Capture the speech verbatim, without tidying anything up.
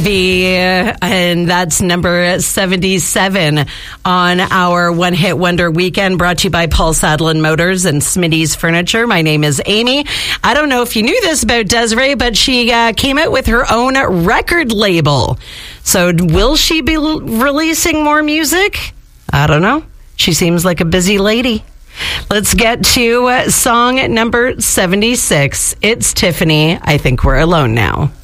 The, uh, and that's number seventy-seven on our One Hit Wonder weekend, brought to you by Paul Sadlin Motors and Smitty's Furniture. My name is Amy. I don't know if you knew this about Desiree, but she uh, came out with her own record label. So will she be l- releasing more music? I don't know. She seems like a busy lady. Let's get to uh, song number seventy-six. It's Tiffany. I Think We're Alone Now.